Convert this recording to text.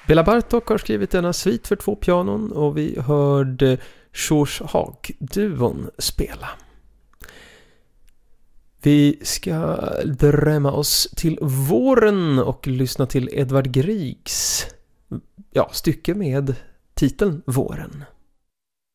Bela Bartok har skrivit denna svit för 2 pianon och vi hörde George Haag-duon spela. Vi ska drömma oss till våren och lyssna till Edvard Griegs stycke med titeln Våren.